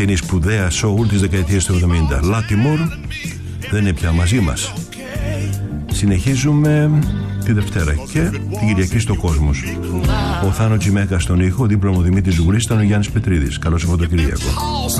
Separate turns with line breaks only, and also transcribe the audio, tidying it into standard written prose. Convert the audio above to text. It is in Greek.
Αυτή είναι η σπουδαία soul της δεκαετίας του 70. Λάτιμορ δεν είναι πια μαζί μας. Συνεχίζουμε τη Δευτέρα και την Κυριακή στο Κόσμος. Ο Θάνο Τσιμέκα στον ήχο, δίπλα μου Δημήτρης Ζουγρής, ήταν ο Γιάννης Πετρίδης. Καλό Σαββατοκύριακο.